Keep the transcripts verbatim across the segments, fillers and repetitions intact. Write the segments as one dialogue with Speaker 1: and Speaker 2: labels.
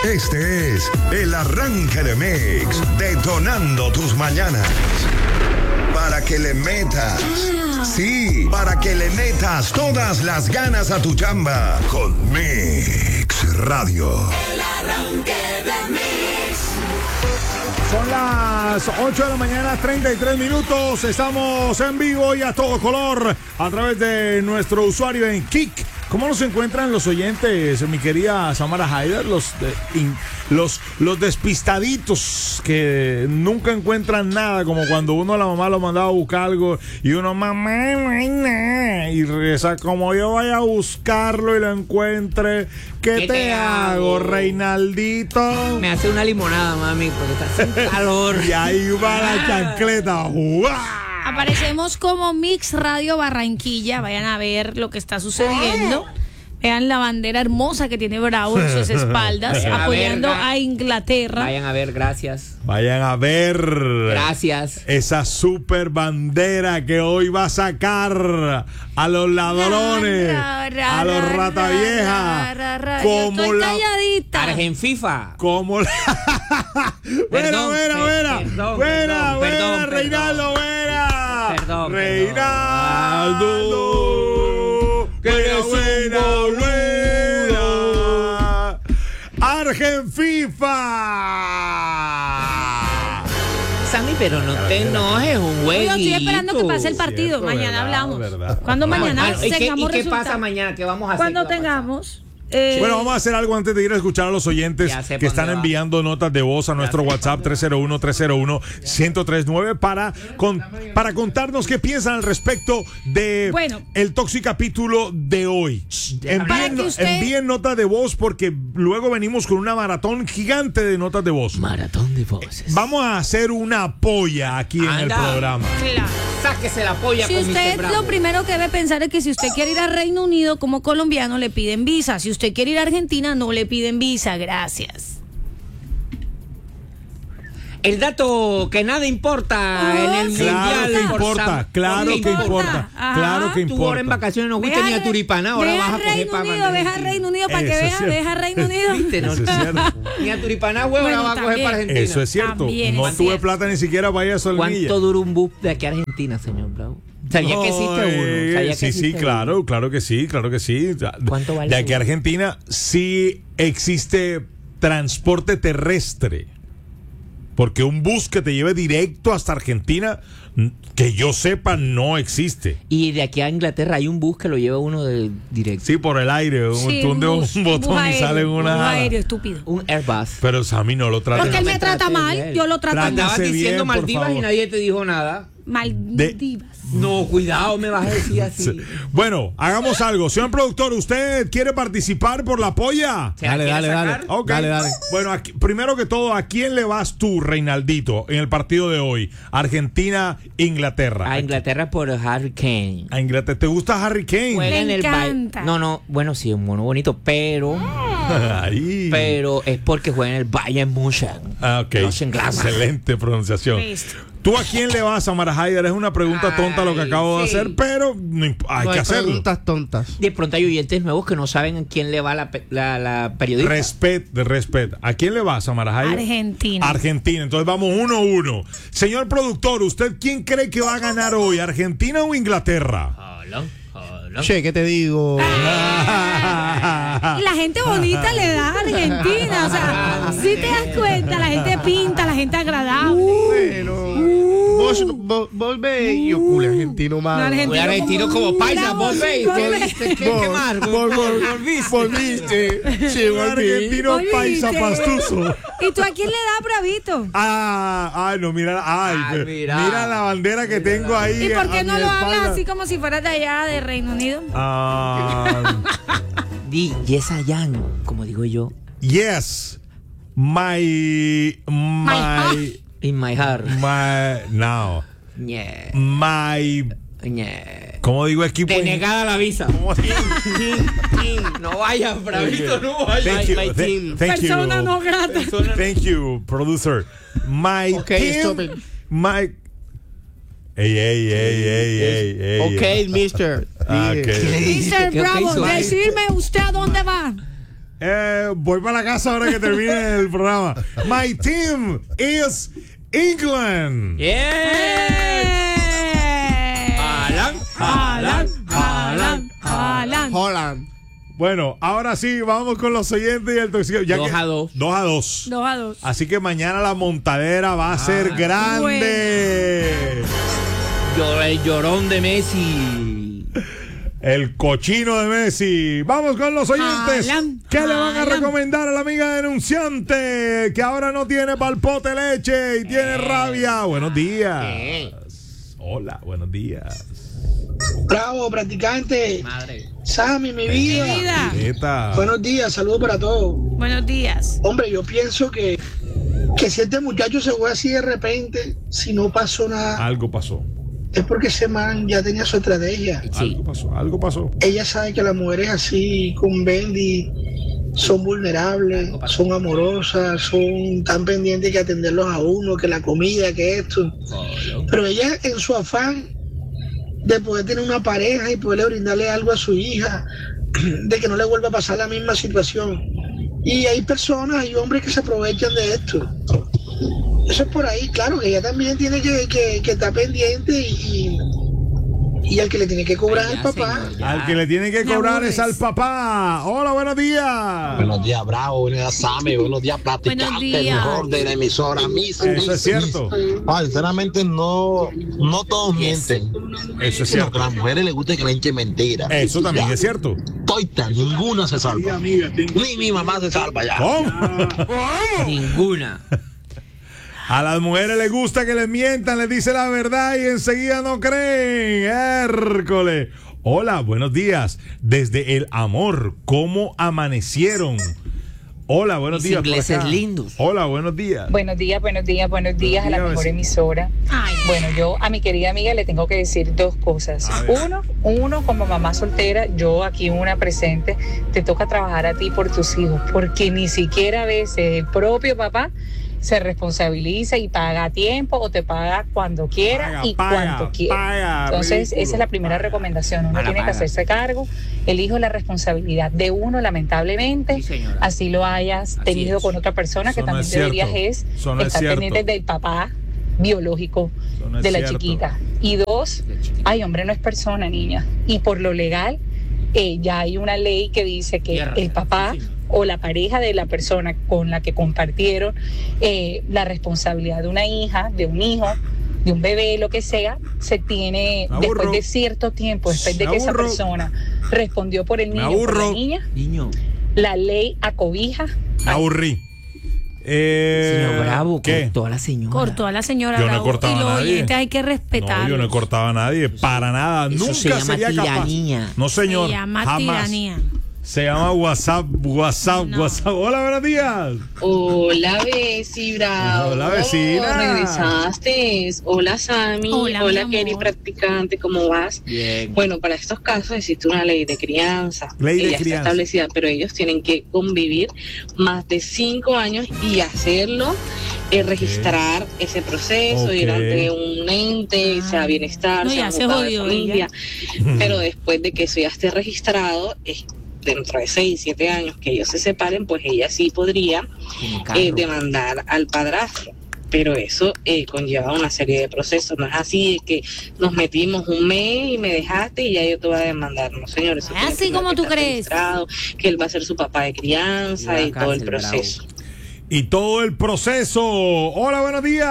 Speaker 1: Este es el arranque de Mix, detonando tus mañanas. Para que le metas, sí, para que le metas todas las ganas a tu chamba con Mix Radio.
Speaker 2: El arranque de Mix.
Speaker 3: Son las ocho de la mañana, treinta y tres minutos. Estamos en vivo y a todo color a través de nuestro usuario en Kik. ¿Cómo nos encuentran los oyentes, mi querida Samara Haider? Los, de, in, los, los despistaditos que nunca encuentran nada, como cuando uno a la mamá lo mandaba a buscar algo y uno, mamá, no hay nada. Y regresa, como yo vaya a buscarlo y lo encuentre, ¿qué, ¿Qué te, te hago, Reinaldito?
Speaker 4: Me hace una limonada, mami, porque está sin calor.
Speaker 3: Y ahí va la chancleta. ¡Uah!
Speaker 5: Aparecemos como Mix Radio Barranquilla. Vayan a ver lo que está sucediendo. Vean la bandera hermosa que tiene Bravo en sus espaldas,
Speaker 4: Vayan
Speaker 5: apoyando
Speaker 4: a, ver,
Speaker 5: a Inglaterra.
Speaker 4: Vayan a ver, gracias.
Speaker 3: Vayan a ver.
Speaker 4: Gracias.
Speaker 3: Esa super bandera que hoy va a sacar a los ladrones, ra, ra, a los rata vieja, como la
Speaker 4: Argenfifa.
Speaker 3: Como la Buena, buena, buena.
Speaker 4: Perdón,
Speaker 3: buena,
Speaker 4: perdón,
Speaker 3: buena,
Speaker 4: perdón,
Speaker 3: Reinaldo, buena.
Speaker 4: Perdón.
Speaker 3: Reinaldo.
Speaker 4: Que eres
Speaker 3: buena, buena. Argenfifa.
Speaker 4: Sammy, pero no te enojes, un jueguito.
Speaker 5: Yo estoy esperando que pase el partido.
Speaker 3: Cierto,
Speaker 5: mañana
Speaker 3: verdad,
Speaker 5: hablamos.
Speaker 3: verdad.
Speaker 5: Cuando mañana
Speaker 4: Bueno, ¿y qué,
Speaker 5: tengamos
Speaker 4: ¿y qué
Speaker 5: resultados?
Speaker 4: pasa mañana? ¿Qué vamos a hacer?
Speaker 5: Cuando tengamos. Eh,
Speaker 3: Bueno, vamos a hacer algo antes de ir a escuchar a los oyentes que están enviando notas de voz a nuestro WhatsApp tres cero uno, tres cero uno, uno cero tres nueve para, con, para contarnos qué piensan al respecto de
Speaker 5: bueno,
Speaker 3: el Toxic capítulo de hoy. Envíen,
Speaker 5: usted...
Speaker 3: envíen notas de voz porque luego venimos con una maratón gigante de notas de voz.
Speaker 4: Maratón de voces.
Speaker 3: Vamos a hacer una polla aquí Anda. en el programa.
Speaker 5: Claro.
Speaker 4: Sáquese la polla.
Speaker 5: Si
Speaker 4: con
Speaker 5: usted lo primero que debe pensar es que si usted quiere ir al Reino Unido como colombiano le piden visa. Si usted quiere ir a Argentina no le piden visa. Gracias.
Speaker 4: El dato que nada importa oh, en el
Speaker 3: claro
Speaker 4: mundial.
Speaker 3: Que importa, Sam, claro que importa, importa claro que importa.
Speaker 4: Tú ahora en vacaciones no fuiste ni a Turipana, ahora vas a coger para
Speaker 5: Unido, Deja Reino Unido para que veas, deja Reino Unido.
Speaker 3: ¿Viste? No, eso es cierto.
Speaker 4: Ni a Turipana, huevo, bueno, ahora vas a coger para Argentina.
Speaker 3: Eso es cierto. También no es tuve cierto. plata ni siquiera para ir a Solmilla.
Speaker 4: ¿Cuánto dura un bus de aquí a Argentina, señor Bravo? ¿Sabía no, que existe uno? ¿Sabía que
Speaker 3: sí,
Speaker 4: existe
Speaker 3: sí,
Speaker 4: uno?
Speaker 3: claro, claro que sí, claro que sí.
Speaker 4: ¿Cuánto vale?
Speaker 3: De aquí a Argentina sí existe transporte terrestre. Porque un bus que te lleve directo hasta Argentina, que yo sepa, no existe.
Speaker 4: Y de aquí a Inglaterra hay un bus que lo lleva uno de directo.
Speaker 3: Sí, por el aire.
Speaker 5: Sí,
Speaker 3: un, un, de un, un botón
Speaker 5: aéreo,
Speaker 3: y sale una.
Speaker 5: Un aéreo estúpido.
Speaker 4: Un Airbus.
Speaker 3: Pero Sammy no lo trata.
Speaker 5: Porque él me trata mal,
Speaker 4: bien.
Speaker 5: yo lo trato mal.
Speaker 4: Estabas diciendo
Speaker 3: bien,
Speaker 4: Maldivas y nadie te dijo nada.
Speaker 5: Maldivas.
Speaker 3: De...
Speaker 4: No, cuidado, me vas a decir así.
Speaker 3: Bueno, hagamos algo. Señor productor, ¿usted quiere participar por la polla?
Speaker 4: Dale, dale, dale.
Speaker 3: Okay. Dale, dale. Bueno, aquí, primero que todo, ¿a quién le vas tú, Reinaldito, en el partido de hoy? Argentina-Inglaterra.
Speaker 4: A Inglaterra por Harry Kane.
Speaker 3: A Inglaterra. ¿Te gusta Harry Kane?
Speaker 4: Juega en el
Speaker 5: encanta.
Speaker 4: Ba- No, no, bueno, sí, es un mono bonito, pero...
Speaker 3: Ahí.
Speaker 4: Pero es porque juega en el Bayern München.
Speaker 3: Ah, ok. Excelente pronunciación. Listo. ¿Tú a quién le vas, Samara Haider? Es una pregunta Ay, tonta lo que acabo sí. de hacer, pero no, hay
Speaker 6: no
Speaker 3: que
Speaker 6: hay
Speaker 3: hacerlo.
Speaker 6: preguntas tontas.
Speaker 4: De pronto hay oyentes nuevos que no saben a quién le va la, la, la periodista.
Speaker 3: Respet, de respet. ¿A quién le va, Samara Haider?
Speaker 5: Argentina.
Speaker 3: Argentina. Entonces vamos uno a uno. Señor productor, ¿usted quién cree que va a ganar hoy? ¿Argentina o Inglaterra?
Speaker 4: Hola.
Speaker 6: Che, ¿qué te digo?
Speaker 5: Y la gente bonita le da a Argentina. O sea, si te das cuenta, la gente pinta, la gente agradable.
Speaker 6: Bueno, vos, vos, vos ve y ocule argentino más.
Speaker 5: No, argentino,
Speaker 4: argentino como, como paisa, vos veis. ¿Qué, qué más?
Speaker 6: Volviste. Volviste. Sí,
Speaker 3: argentino paisa pastuso.
Speaker 5: ¿Y tú a quién le das, Bravito?
Speaker 3: Ah, ay, no, mira, ay, ay mira, mira la bandera que mira. tengo ahí.
Speaker 5: ¿Y por qué no lo
Speaker 3: espalda?
Speaker 5: hablas así como si fueras de allá de Reino Unido?
Speaker 3: Ah.
Speaker 4: Di yes I am, como digo yo.
Speaker 3: Yes. My my
Speaker 4: in my heart.
Speaker 3: My now.
Speaker 4: Yeah.
Speaker 3: My
Speaker 4: yeah.
Speaker 3: ¿Cómo digo equipo?
Speaker 4: Denegada la visa. No vayas, Bravito, no vayas.
Speaker 3: Thank you.
Speaker 4: My
Speaker 3: team. Thank
Speaker 5: Persona
Speaker 3: you.
Speaker 5: no grata.
Speaker 3: Persona. Thank you, producer. My
Speaker 6: okay,
Speaker 3: team,
Speaker 6: stop it.
Speaker 3: My Ey, ey, ey, ey, ey, ey.
Speaker 6: Ok, mister.
Speaker 3: Ah, okay.
Speaker 5: mister Bravo, decirme usted a dónde va.
Speaker 3: Eh, voy para la casa ahora que termine el programa. My team is England.
Speaker 4: Yeah. Alan,
Speaker 5: Alan, Alan, Alan.
Speaker 6: Holland.
Speaker 3: Bueno, ahora sí, vamos con los oyentes y el toxico. Ya
Speaker 4: Dos
Speaker 3: que-
Speaker 4: a dos.
Speaker 3: Dos a dos.
Speaker 5: Dos a dos.
Speaker 3: Así que mañana la montadera va a ser grande.
Speaker 4: Llor- el llorón de Messi.
Speaker 3: El cochino de Messi. Vamos con los oyentes.
Speaker 5: Alan,
Speaker 3: ¿Qué le van a
Speaker 5: Alan.
Speaker 3: recomendar a la amiga denunciante que ahora no tiene palpote leche y tiene rabia? Buenos días. Hola, buenos días.
Speaker 7: Bravo, practicante.
Speaker 4: Madre.
Speaker 7: Sammy, mi vida.
Speaker 5: Mi vida.
Speaker 3: Neta.
Speaker 7: Buenos días, saludos para todos.
Speaker 5: Buenos días.
Speaker 7: Hombre, yo pienso que, que si este muchacho se fue así de repente, si no pasó nada,
Speaker 3: Algo pasó.
Speaker 7: es porque ese man ya tenía su estrategia.
Speaker 4: Sí.
Speaker 3: Algo pasó. Algo pasó.
Speaker 7: Ella sabe que las mujeres así con Bendy son vulnerables, son amorosas, son tan pendientes que atenderlos a uno, que la comida, que esto. Pero ella en su afán de poder tener una pareja y poderle brindarle algo a su hija, de que no le vuelva a pasar la misma situación. Y hay personas, hay hombres que se aprovechan de esto. Eso es por ahí, claro, que ella también tiene que, que, que estar pendiente y, y al que le tiene que cobrar
Speaker 4: Ay,
Speaker 7: al
Speaker 4: ya,
Speaker 7: papá.
Speaker 4: señor, ya.
Speaker 3: Al que le tiene que
Speaker 5: Me
Speaker 3: cobrar
Speaker 5: aburres.
Speaker 3: es al papá. Hola, buenos días.
Speaker 8: Buenos días, Bravo. Buenos días, Sammy. Buenos días, practicante.
Speaker 5: Buenos
Speaker 8: El
Speaker 5: días.
Speaker 8: mejor de la emisora. Misa,
Speaker 3: Eso es cierto.
Speaker 8: Ah, sinceramente, no, no todos mienten.
Speaker 3: Eso es
Speaker 8: Sino que
Speaker 3: cierto.
Speaker 8: a las mujeres les gusta que le echen mentiras.
Speaker 3: Eso también
Speaker 8: Ya.
Speaker 3: es cierto.
Speaker 8: Toita, ninguna se salva. Ni mi mamá se salva ya.
Speaker 3: ¿Cómo?
Speaker 4: Ninguna.
Speaker 3: A las mujeres les gusta que les mientan, les dice la verdad y enseguida no creen. Hércole. Hola, buenos días. Desde el amor, ¿cómo amanecieron? Hola, buenos
Speaker 4: Mis
Speaker 3: días. por
Speaker 4: ingleses
Speaker 3: acá.
Speaker 4: lindos.
Speaker 3: Hola, buenos días.
Speaker 9: Buenos días, buenos días, buenos días a la
Speaker 3: días,
Speaker 9: mejor
Speaker 3: vecina.
Speaker 9: emisora.
Speaker 5: Ay.
Speaker 9: Bueno, yo a mi querida amiga le tengo que decir dos cosas.
Speaker 3: A ver.
Speaker 9: Uno, uno como mamá soltera, yo aquí una presente, te toca trabajar a ti por tus hijos, porque ni siquiera a veces el propio papá se responsabiliza y paga a tiempo o te paga cuando quiera
Speaker 3: Paga,
Speaker 9: y
Speaker 3: paga,
Speaker 9: cuanto quiera.
Speaker 3: paga,
Speaker 9: Entonces,
Speaker 3: ridículo,
Speaker 9: esa es la primera
Speaker 3: paga.
Speaker 9: recomendación. Uno
Speaker 4: Mala
Speaker 9: tiene que
Speaker 4: paga.
Speaker 9: hacerse cargo. El hijo es la responsabilidad de uno, lamentablemente.
Speaker 4: Sí, señora.
Speaker 9: Así lo hayas
Speaker 4: Así
Speaker 9: tenido
Speaker 4: es.
Speaker 9: con otra persona,
Speaker 3: Eso
Speaker 9: que
Speaker 3: no
Speaker 9: también
Speaker 3: es
Speaker 9: deberías
Speaker 3: cierto.
Speaker 9: es
Speaker 3: Eso no es
Speaker 9: estar
Speaker 3: cierto.
Speaker 9: pendiente del papá biológico
Speaker 3: Eso no es
Speaker 9: de la
Speaker 3: cierto.
Speaker 9: chiquita. Y dos,
Speaker 4: De chiquita.
Speaker 9: ay, hombre, no es persona, niña. Y por lo legal, eh, ya hay una ley que dice que
Speaker 4: Tierra.
Speaker 9: el papá
Speaker 4: Sí, sí.
Speaker 9: o la pareja de la persona con la que compartieron eh, la responsabilidad de una hija, de un hijo, de un bebé, lo que sea, se tiene
Speaker 3: Me aburro.
Speaker 9: después de cierto tiempo, después de
Speaker 3: Me
Speaker 9: que esa
Speaker 3: aburro.
Speaker 9: persona respondió por el
Speaker 3: Me
Speaker 9: niño, por
Speaker 3: aburro.
Speaker 9: la niña,
Speaker 4: Niño.
Speaker 9: la ley acobija.
Speaker 3: Me aburrí. Eh,
Speaker 4: Señor Bravo,
Speaker 3: ¿qué?
Speaker 4: cortó a la señora.
Speaker 5: Cortó a la señora
Speaker 3: Yo no he
Speaker 5: Bravo.
Speaker 3: cortado
Speaker 5: y
Speaker 3: a
Speaker 5: los
Speaker 3: nadie.
Speaker 5: oyentes hay que
Speaker 3: No,
Speaker 5: respetar.
Speaker 3: yo no he cortado a nadie, para nada.
Speaker 4: Eso
Speaker 3: Nunca
Speaker 4: se llama
Speaker 3: sería
Speaker 4: tiranía.
Speaker 3: capaz. No, señor.
Speaker 5: Se llama
Speaker 3: jamás.
Speaker 5: tiranía.
Speaker 3: Se llama WhatsApp, WhatsApp,
Speaker 5: No.
Speaker 3: WhatsApp. Hola, buenos días.
Speaker 10: Hola, Besi, bravo.
Speaker 3: Hola, vecina.
Speaker 10: Regresaste. Hola, Sammy.
Speaker 5: Hola,
Speaker 10: Hola,
Speaker 5: mi
Speaker 10: Kelly,
Speaker 5: amor.
Speaker 10: practicante. ¿Cómo vas?
Speaker 4: Bien.
Speaker 10: Bueno, para estos casos existe una ley de crianza.
Speaker 3: Ley de
Speaker 10: Ella
Speaker 3: crianza.
Speaker 10: está establecida, pero ellos tienen que convivir más de cinco años y hacerlo, eh, registrar ese proceso,
Speaker 3: Ok.
Speaker 10: ir ante un ente, sea bienestar,
Speaker 5: No,
Speaker 10: sea
Speaker 5: ya se
Speaker 10: juzgado de
Speaker 5: jodió
Speaker 10: familia. Pero después de que eso ya esté registrado, es dentro de seis, siete años que ellos se separen, pues ella sí podría
Speaker 4: Tiene carro.
Speaker 10: eh, demandar al padrastro. Pero eso eh, conlleva una serie de procesos. No es así de que nos metimos un mes y me dejaste y ya yo te voy a demandar. No, señores. eso
Speaker 5: Ah,
Speaker 10: tiene
Speaker 5: así
Speaker 10: primero
Speaker 5: como
Speaker 10: que
Speaker 5: tú
Speaker 10: estar
Speaker 5: crees.
Speaker 10: registrado, que él va a ser su papá de crianza
Speaker 4: Y
Speaker 10: y,
Speaker 4: la
Speaker 10: todo el
Speaker 4: cárcel,
Speaker 10: proceso.
Speaker 3: Y todo el proceso. Hola, buenos días.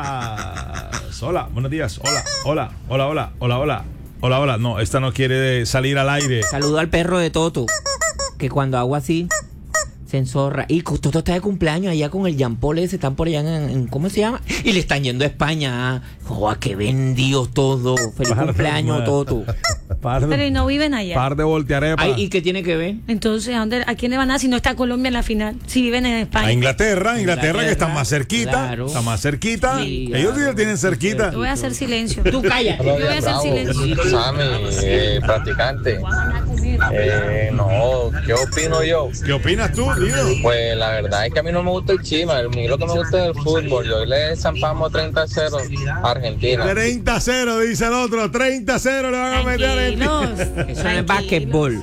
Speaker 3: Hola, buenos días. Hola, hola, hola, hola, hola, hola. Hola, hola. No, esta no quiere salir al aire.
Speaker 4: Saludo al perro de Toto, que cuando hago así se enzorra. Y Toto está de cumpleaños allá con el Jean Paul ese, están por allá en, en- ¿cómo se llama? Y le están yendo a España. ¡Joder, qué vendido todo! ¡Feliz
Speaker 3: Par de
Speaker 4: cumpleaños,
Speaker 3: madre.
Speaker 4: Toto!
Speaker 3: Par
Speaker 5: Pero y
Speaker 3: de,
Speaker 5: no viven allá.
Speaker 3: par de voltearepas.
Speaker 4: Ay, ¿y qué tiene que ver?
Speaker 5: Entonces, ¿a, dónde, ¿a quién le van a dar si no está Colombia en la final? Si viven en España.
Speaker 3: A Inglaterra, Inglaterra,
Speaker 4: Inglaterra,
Speaker 3: que está más cerquita.
Speaker 4: claro.
Speaker 3: Está más cerquita.
Speaker 4: Sí,
Speaker 3: Ellos sí
Speaker 4: claro.
Speaker 3: la tienen cerquita.
Speaker 5: Yo voy a hacer silencio.
Speaker 4: Tú cállate.
Speaker 5: Yo voy a hacer silencio.
Speaker 8: Sammy, eh, practicante.
Speaker 5: Van a comer.
Speaker 11: Eh, no, ¿qué opino yo?
Speaker 3: ¿Qué opinas tú, tío?
Speaker 11: Pues la verdad es que a mí no me gusta el Chima, a mí lo que me gusta es el fútbol. Yo le zampamos treinta a cero a Argentina.
Speaker 3: treinta a cero, dice el otro. treinta a cero le van a meter a Argentina.
Speaker 4: Eso no es básquetbol.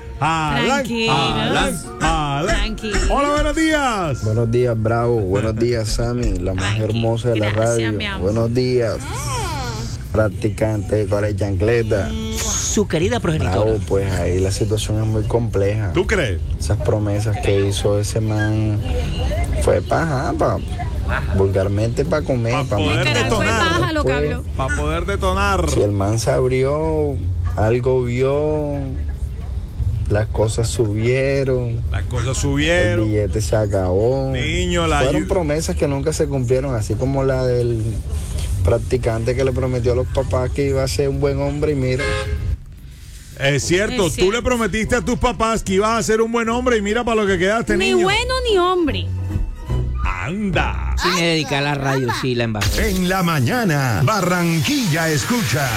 Speaker 3: Hola, buenos días.
Speaker 12: Buenos días, Bravo. Buenos días, Sammy, la más hermosa de la radio. Buenos días, practicante con la chancleta.
Speaker 4: Su querida progenitora.
Speaker 12: Bravo, pues ahí la situación es muy compleja.
Speaker 3: ¿Tú crees?
Speaker 12: Esas promesas que hizo ese man fue paja, pa, vulgarmente para comer, para
Speaker 3: poder detonar.
Speaker 12: Pues,
Speaker 3: Para poder detonar.
Speaker 12: si el man se abrió, algo vio, las cosas subieron.
Speaker 3: Las cosas subieron.
Speaker 12: El billete se acabó.
Speaker 3: Niño, la
Speaker 12: Fueron
Speaker 3: ayu-
Speaker 12: promesas que nunca se cumplieron, así como la del practicante que le prometió a los papás que iba a ser un buen hombre y mira.
Speaker 3: Es cierto,
Speaker 5: Es
Speaker 3: tú le prometiste a tus papás que ibas a ser un buen hombre y mira para lo que quedaste,
Speaker 5: Ni
Speaker 3: niño.
Speaker 5: bueno ni hombre.
Speaker 3: Anda.
Speaker 4: Sí me dedica a la radio, sí, la embarré.
Speaker 1: En la mañana, Barranquilla escucha.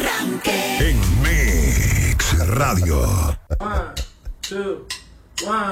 Speaker 1: En Mix Radio.
Speaker 13: One, two, one.